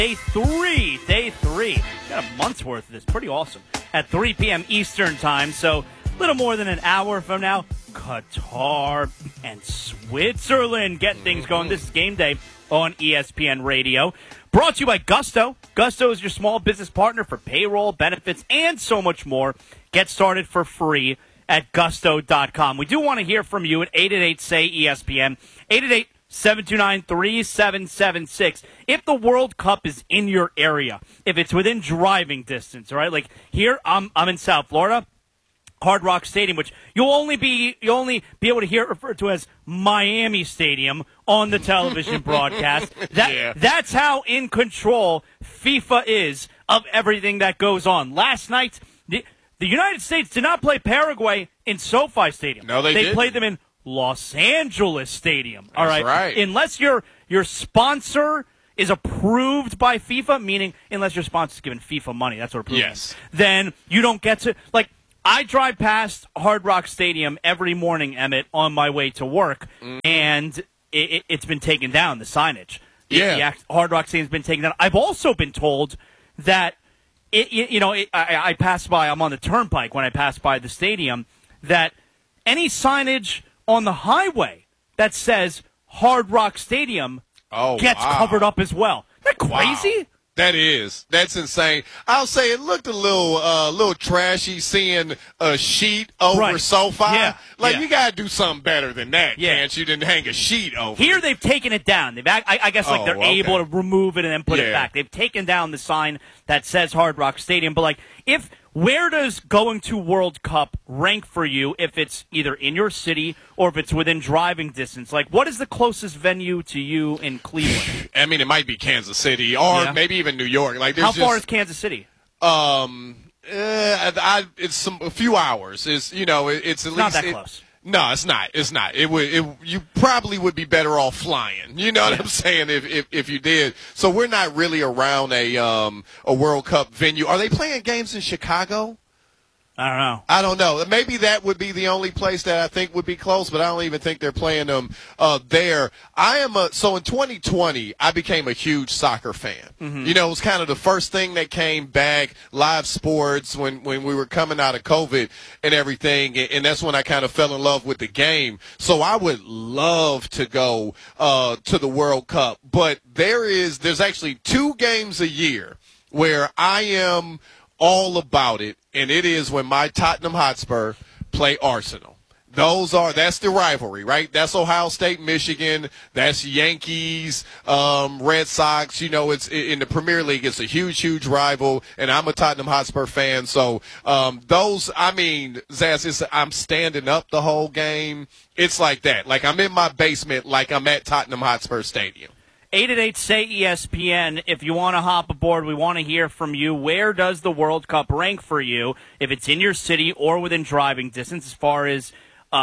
Day three. Got a month's worth of this. Pretty awesome. At 3 p.m. Eastern time, so a little more than an hour from now, Qatar and Switzerland get things going. This is Game Day on ESPN Radio. Brought to you by Gusto. Gusto is your small business partner for payroll, benefits, and so much more. Get started for free at gusto.com. We do want to hear from you at 888-SAY-ESPN, 888-729-3776. If the World Cup is in your area, if it's within driving distance, all right? Like here, I'm in South Florida, Hard Rock Stadium, which you'll only be able to hear it referred to as Miami Stadium on the television broadcast. That's how in control FIFA is of everything that goes on. Last night, the United States did not play Paraguay in SoFi Stadium. No, they didn't. Played them in Los Angeles Stadium. That's all right? right. Unless your sponsor is approved by FIFA, meaning unless your sponsor is giving FIFA money, that's what approved means, then you don't get to, like, I drive past Hard Rock Stadium every morning, Emmett, on my way to work, and it's been taken down, the signage. Yeah. The Hard Rock Stadium's been taken down. I've also been told that, I pass by, I'm on the turnpike when I pass by the stadium, that any signage on the highway that says Hard Rock Stadium gets covered up as well. Isn't that crazy? Wow. That's insane. I'll say it looked a little trashy seeing a sheet over SoFi. Yeah. You got to do something better than that, can't you? Didn't hang a sheet over Here it. They've taken it down. I guess they're able to remove it and then put it back. They've taken down the sign that says Hard Rock Stadium. But where does going to World Cup rank for you if it's either in your city or if it's within driving distance? What is the closest venue to you in Cleveland? I mean, it might be Kansas City or maybe even New York. How far is Kansas City? It's a few hours. It's at least not that close. No, it's not. It's not. You probably would be better off flying. You know what I'm saying? If you did. So we're not really around a World Cup venue. Are they playing games in Chicago? I don't know. Maybe that would be the only place that I think would be close, but I don't even think they're playing them there. So in 2020, I became a huge soccer fan. Mm-hmm. It was kind of the first thing that came back, live sports, when we were coming out of COVID and everything, and that's when I kind of fell in love with the game. So I would love to go to the World Cup, but there's actually 2 games a year where I am all about it, and it is when my Tottenham Hotspur play Arsenal. That's the rivalry, right? That's Ohio State, Michigan. That's Yankees, Red Sox. It's in the Premier League. It's a huge rival, and I'm a Tottenham Hotspur fan. So Zaz, I'm standing up the whole game. It's like that. Like I'm in my basement, like I'm at Tottenham Hotspur Stadium. 888-SAY-ESPN. If you want to hop aboard, we want to hear from you. Where does the World Cup rank for you, if it's in your city or within driving distance, as far as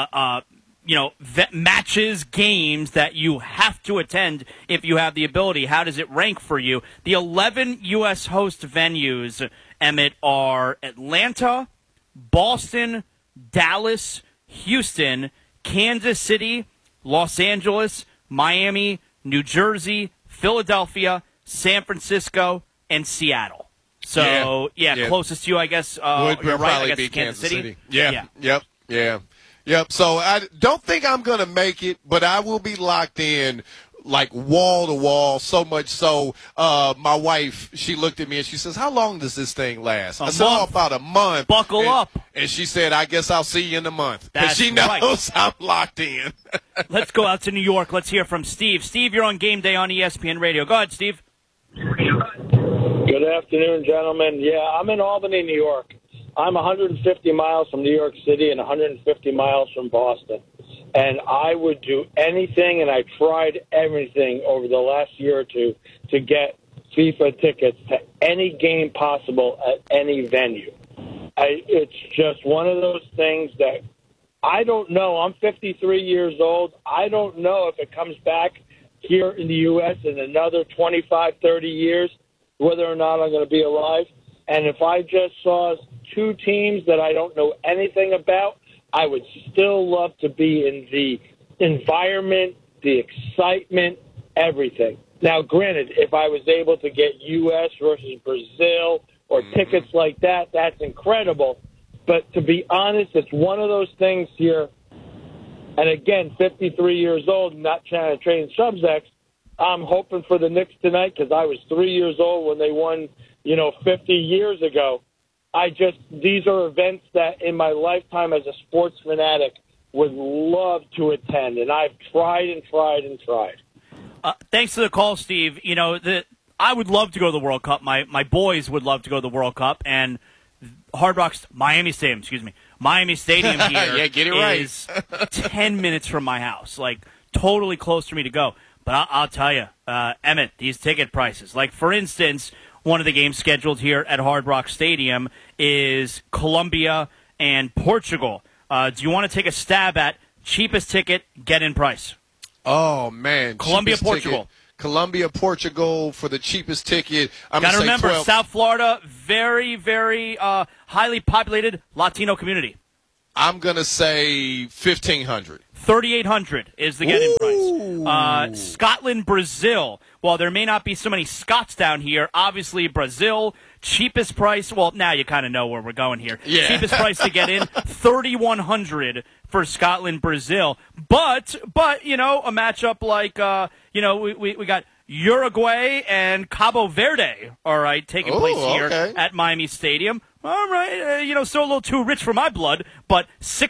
matches, games that you have to attend if you have the ability? How does it rank for you? The 11 U.S. host venues, Emmett, are Atlanta, Boston, Dallas, Houston, Kansas City, Los Angeles, Miami, New Jersey, Philadelphia, San Francisco, and Seattle. So, closest to you, I guess. You're right. I guess be Kansas City. Yeah. Yep. So I don't think I'm going to make it, but I will be locked in, like wall to wall, so much so my wife, she looked at me and she says, "How long does this thing last?" I said, "About a month." Buckle up. And she said, "I guess I'll see you in a month." That's she knows right. I'm locked in. Let's go out to New York. Let's hear from Steve. Steve, you're on Game Day on ESPN Radio. Go ahead, Steve. Good afternoon, gentlemen. Yeah, I'm in Albany, New York. I'm 150 miles from New York City and 150 miles from Boston. And I would do anything, and I tried everything over the last year or two to get FIFA tickets to any game possible at any venue. It's just one of those things that I don't know. I'm 53 years old. I don't know if it comes back here in the U.S. in another 25, 30 years, whether or not I'm going to be alive. And if I just saw 2 teams that I don't know anything about, I would still love to be in the environment, the excitement, everything. Now, granted, if I was able to get U.S. versus Brazil or tickets like that, that's incredible. But to be honest, it's one of those things here. And again, 53 years old, not trying to train Subs-X. I'm hoping for the Knicks tonight because I was 3 years old when they won, 50 years ago. These are events that in my lifetime as a sports fanatic would love to attend. And I've tried and tried and tried. Thanks for the call, Steve. I would love to go to the World Cup. My boys would love to go to the World Cup. And Miami Stadium here yeah, get it right. is 10 minutes from my house, like totally close for me to go. But I'll tell you, Emmett, these ticket prices. Like, for instance, one of the games scheduled here at Hard Rock Stadium is Colombia and Portugal. Do you want to take a stab at cheapest ticket, get-in price? Oh, man. Colombia, Portugal. Colombia, Portugal for the cheapest ticket. Got to remember, 12. South Florida, very, very highly populated Latino community. I'm going to say 1,500. 3,800 is the get-in price. Scotland, Brazil. While there may not be so many Scots down here, obviously Brazil, cheapest price. Well, now you kind of know where we're going here. Yeah. Cheapest price to get in, 3,100 for Scotland, Brazil. But a matchup like we got Uruguay and Cabo Verde. All right, taking place here at Miami Stadium. All right, still a little too rich for my blood, but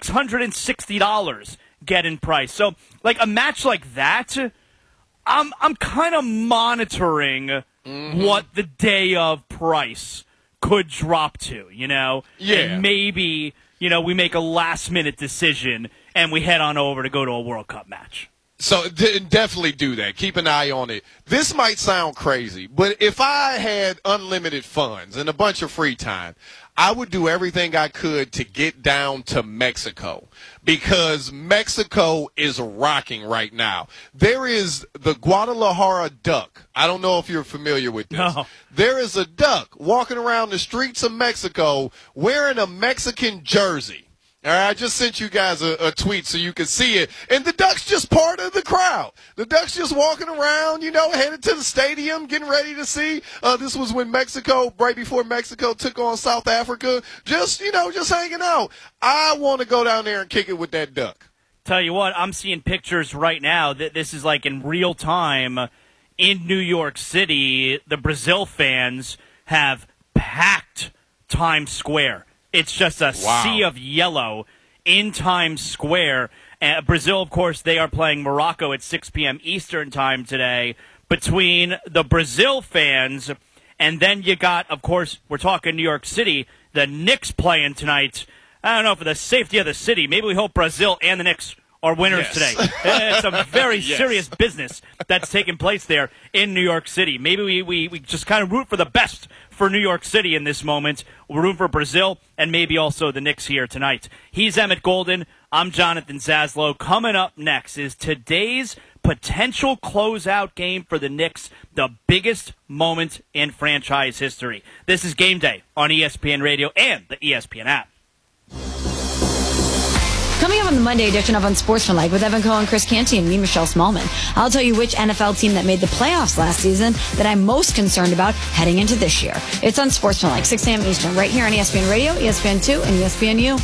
$660 get-in price. So, like a match like that, I'm kind of monitoring what the day of price could drop to, Yeah. And maybe, we make a last-minute decision and we head on over to go to a World Cup match. So definitely do that. Keep an eye on it. This might sound crazy, but if I had unlimited funds and a bunch of free time, I would do everything I could to get down to Mexico because Mexico is rocking right now. There is the Guadalajara duck. I don't know if you're familiar with this. No. There is a duck walking around the streets of Mexico wearing a Mexican jersey. All right, I just sent you guys a tweet so you can see it. And the duck's just part of the crowd. The duck's just walking around, headed to the stadium, getting ready to see. This was when right before Mexico took on South Africa. Just hanging out. I want to go down there and kick it with that duck. Tell you what, I'm seeing pictures right now that this is like in real time in New York City. The Brazil fans have packed Times Square. It's just a sea of yellow in Times Square. Brazil, of course, they are playing Morocco at 6 p.m. Eastern time today. Between the Brazil fans, and then you got, of course, we're talking New York City, the Knicks playing tonight. I don't know, for the safety of the city, maybe we hope Brazil and the Knicks are winners today. It's some very serious business that's taking place there in New York City. Maybe we just kind of root for the best for New York City in this moment. We're rooting for Brazil and maybe also the Knicks here tonight. He's Emmett Golden. I'm Jonathan Zaslow. Coming up next is today's potential closeout game for the Knicks, the biggest moment in franchise history. This is Game Day on ESPN Radio and the ESPN app. Coming up on the Monday edition of Unsportsmanlike with Evan Cohen, Chris Canty, and me, Michelle Smallman, I'll tell you which NFL team that made the playoffs last season that I'm most concerned about heading into this year. It's Unsportsmanlike, 6 a.m. Eastern, right here on ESPN Radio, ESPN2, and ESPNU.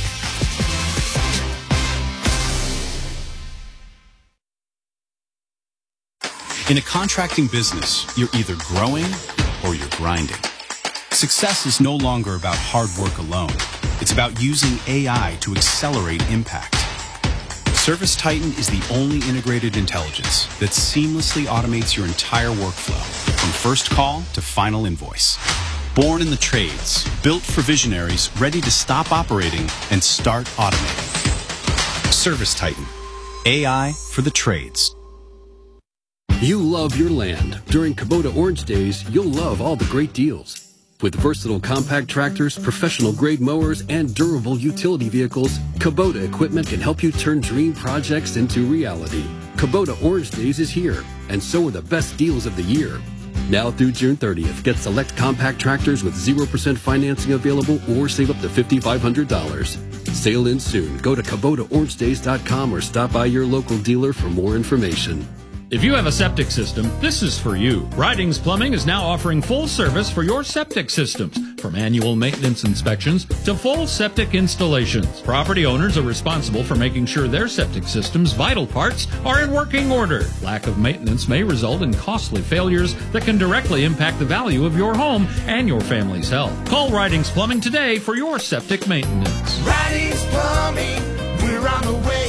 In a contracting business, you're either growing or you're grinding. Success is no longer about hard work alone. It's about using AI to accelerate impact. ServiceTitan is the only integrated intelligence that seamlessly automates your entire workflow, from first call to final invoice. Born in the trades, built for visionaries ready to stop operating and start automating. ServiceTitan, AI for the trades. You love your land. During Kubota Orange Days, you'll love all the great deals. With versatile compact tractors, professional-grade mowers, and durable utility vehicles, Kubota equipment can help you turn dream projects into reality. Kubota Orange Days is here, and so are the best deals of the year. Now through June 30th, get select compact tractors with 0% financing available or save up to $5,500. Sail in soon. Go to KubotaOrangeDays.com or stop by your local dealer for more information. If you have a septic system, this is for you. Ridings Plumbing is now offering full service for your septic systems, from annual maintenance inspections to full septic installations. Property owners are responsible for making sure their septic system's vital parts are in working order. Lack of maintenance may result in costly failures that can directly impact the value of your home and your family's health. Call Ridings Plumbing today for your septic maintenance. Ridings Plumbing, we're on the way.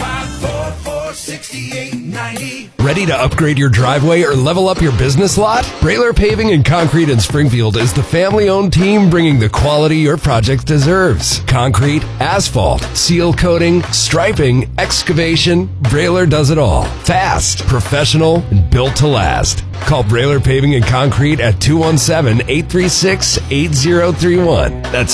544-6890. Ready to upgrade your driveway or level up your business lot? Brailer Paving and Concrete in Springfield is the family-owned team bringing the quality your project deserves. Concrete, asphalt, seal coating, striping, excavation, Brailer does it all. Fast, professional, and built to last. Call Brailer Paving and Concrete at 217-836-8031. That's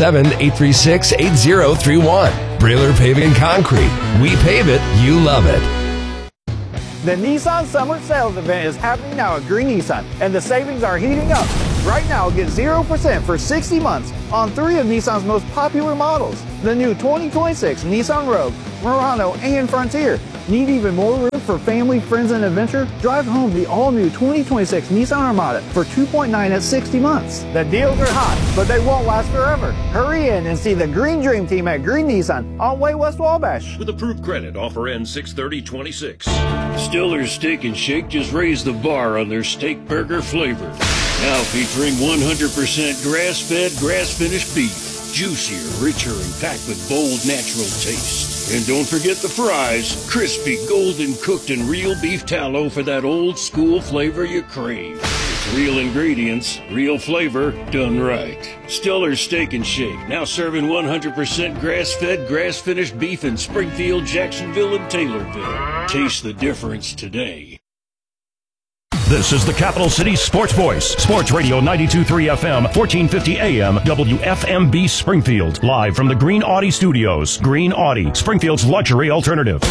217-836-8031. Brailer Paving and Concrete. We pave it, you love it. The Nissan Summer Sales Event is happening now at Green Nissan, and the savings are heating up. Right now, get 0% for 60 months on 3 of Nissan's most popular models. The new 2026 Nissan Rogue, Murano, and Frontier. Need even more room for family, friends, and adventure? Drive home the all-new 2026 Nissan Armada for $2.9 at 60 months. The deals are hot, but they won't last forever. Hurry in and see the Green Dream Team at Green Nissan on Way West Wabash. With approved credit, offer ends 6/30/26. Stiller's Steak and Shake just raised the bar on their steak burger flavor. Now featuring 100% grass-fed, grass-finished beef. Juicier, richer, and packed with bold, natural taste. And don't forget the fries. Crispy, golden cooked, and real beef tallow for that old school flavor you crave. It's real ingredients, real flavor, done right. Stiller's Steak and Shake, now serving 100% grass-fed, grass-finished beef in Springfield, Jacksonville, and Taylorville. Taste the difference today. This is the Capital City Sports Voice. Sports Radio 92.3 FM, 1450 AM, WFMB Springfield. Live from the Green Audi Studios. Green Audi, Springfield's luxury alternative.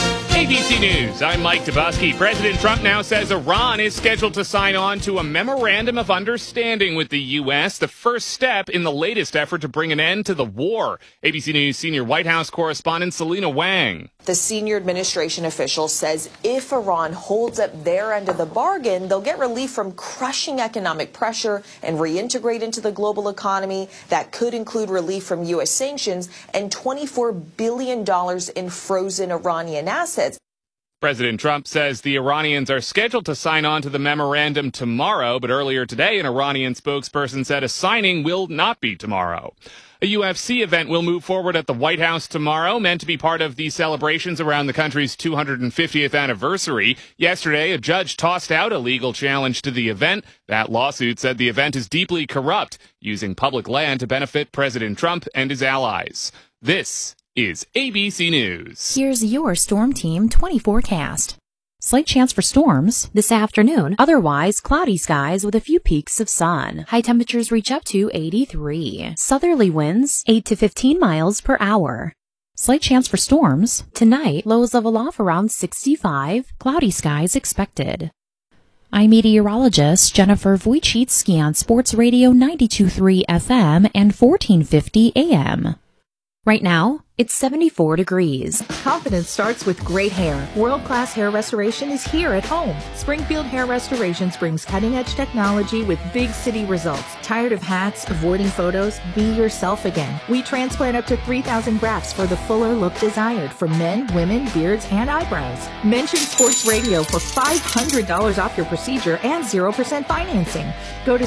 ABC News, I'm Mike Dubusky. President Trump now says Iran is scheduled to sign on to a memorandum of understanding with the U.S., the first step in the latest effort to bring an end to the war. ABC News senior White House correspondent Selena Wang. The senior administration official says if Iran holds up their end of the bargain, they'll get relief from crushing economic pressure and reintegrate into the global economy. That could include relief from U.S. sanctions and $24 billion in frozen Iranian assets. President Trump says the Iranians are scheduled to sign on to the memorandum tomorrow, but earlier today, an Iranian spokesperson said a signing will not be tomorrow. A UFC event will move forward at the White House tomorrow, meant to be part of the celebrations around the country's 250th anniversary. Yesterday, a judge tossed out a legal challenge to the event. That lawsuit said the event is deeply corrupt, using public land to benefit President Trump and his allies. This is ABC News. Here's your Storm Team 20 forecast. Slight chance for storms this afternoon. Otherwise, cloudy skies with a few peaks of sun. High temperatures reach up to 83. Southerly winds 8 to 15 miles per hour. Slight chance for storms. Tonight, lows level off around 65. Cloudy skies expected. I'm meteorologist Jennifer Wojcicki on Sports Radio 92.3 FM and 1450 AM. Right now, it's 74 degrees. Confidence starts with great hair. World-class hair restoration is here at home. Springfield Hair Restorations brings cutting-edge technology with big city results. Tired of hats, avoiding photos? Be yourself again. We transplant up to 3,000 grafts for the fuller look desired for men, women, beards, and eyebrows. Mention Sports Radio for $500 off your procedure and 0% financing. Go to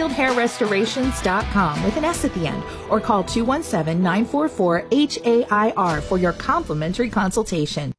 SpringfieldHairRestorations.com with an S at the end or call 217-944-HAIR for your complimentary consultation.